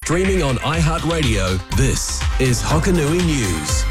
streaming on iHeartRadio, this is Hokanui News.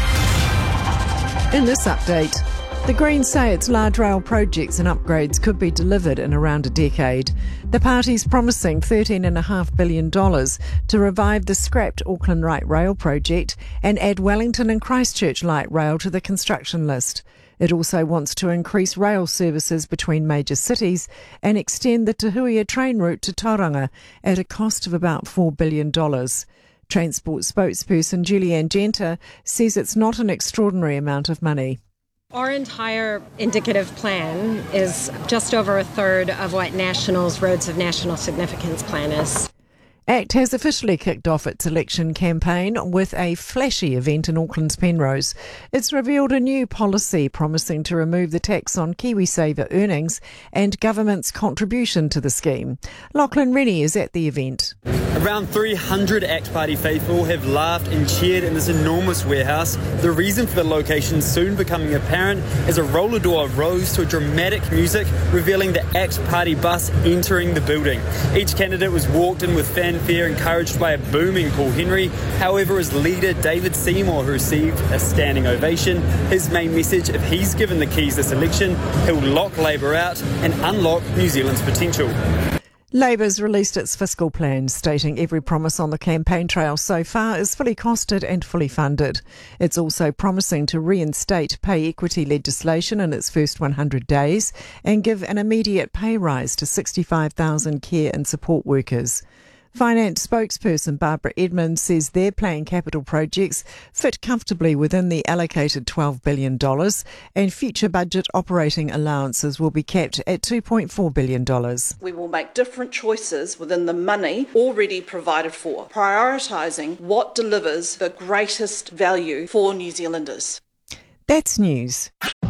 In this update, the Greens say its large rail projects and upgrades could be delivered in around a decade. The party's promising $13.5 billion to revive the scrapped Auckland Light Rail project and add Wellington and Christchurch Light Rail to the construction list. It also wants to increase rail services between major cities and extend the Tahuia train route to Tauranga at a cost of about $4 billion. Transport spokesperson Julianne Genter says it's not an extraordinary amount of money. Our entire indicative plan is just over a third of what National's Roads of National Significance plan is. ACT has officially kicked off its election campaign with a flashy event in Auckland's Penrose. It's revealed a new policy promising to remove the tax on KiwiSaver earnings and government's contribution to the scheme. Lachlan Rennie is at the event. Around 300 ACT Party faithful have laughed and cheered in this enormous warehouse. The reason for the location soon becoming apparent as a roller door rose to dramatic music, revealing the ACT Party bus entering the building. Each candidate was walked in with fanfare, encouraged by a booming Paul Henry. However, as leader David Seymour, who received a standing ovation, his main message, if he's given the keys this election, he'll lock Labour out and unlock New Zealand's potential. Labour's released its fiscal plan, stating every promise on the campaign trail so far is fully costed and fully funded. It's also promising to reinstate pay equity legislation in its first 100 days and give an immediate pay rise to 65,000 care and support workers. Finance spokesperson Barbara Edmonds says their planned capital projects fit comfortably within the allocated $12 billion and future budget operating allowances will be capped at $2.4 billion. We will make different choices within the money already provided for, prioritising what delivers the greatest value for New Zealanders. That's news.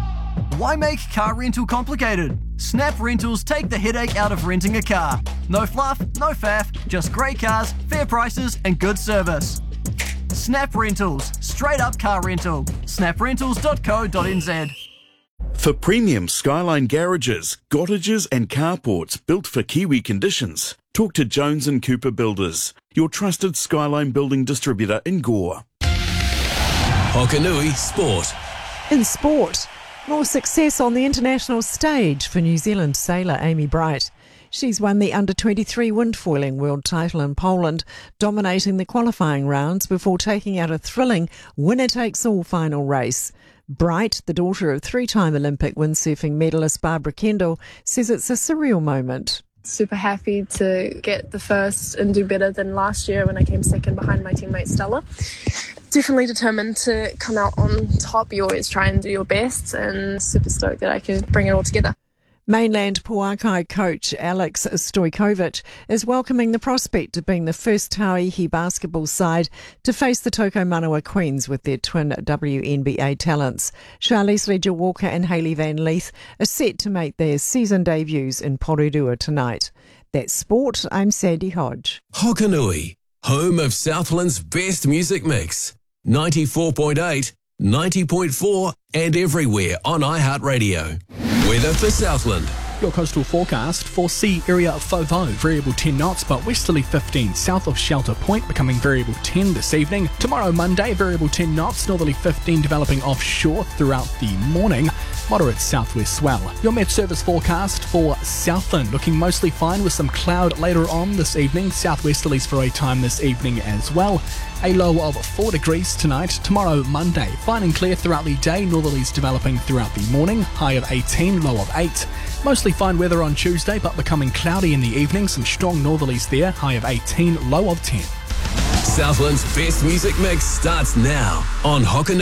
Why make car rental complicated? Snap Rentals take the headache out of renting a car. No fluff, no faff, just great cars, fair prices and good service. Snap Rentals, straight up car rental. snaprentals.co.nz. For premium Skyline garages, cottages and carports built for Kiwi conditions, talk to Jones & Cooper Builders, your trusted Skyline building distributor in Gore. Hokanui Sport. In sport, more success on the international stage for New Zealand sailor Amy Bright. She's won the under-23 windfoiling world title in Poland, dominating the qualifying rounds before taking out a thrilling winner-takes-all final race. Bright, the daughter of three-time Olympic windsurfing medalist Barbara Kendall, says it's a surreal moment. Super happy to get the first and do better than last year when I came second behind my teammate Stella. Definitely determined to come out on top. You always try and do your best, and super stoked that I could bring it all together. Mainland Puakai coach Alex Stojkovic is welcoming the prospect of being the first Tauihi basketball side to face the Toko Manawa Queens with their twin WNBA talents. Charlize Leger-Walker and Hayley Van Leith are set to make their season debuts in Porirua tonight. That's sport. I'm Sandy Hodge. Hokanui, home of Southland's best music mix. 94.8, 90.4 and everywhere on iHeartRadio. Weather for Southland. Your coastal forecast for sea area of Fofo, variable 10 knots but westerly 15 south of Shelter Point, becoming variable 10 this evening. Tomorrow Monday, variable 10 knots, northerly 15 developing offshore throughout the morning. Moderate southwest swell. Your Met Service forecast for Southland, looking mostly fine with some cloud later on this evening. Southwesterlies for a time this evening as well. A low of 4 degrees tonight. Tomorrow Monday, fine and clear throughout the day. Northerlies developing throughout the morning. High of 18, low of 8. Mostly fine weather on Tuesday, but becoming cloudy in the evening. Some strong northerlies there. High of 18, low of 10. Southland's best music mix starts now on Hokanui.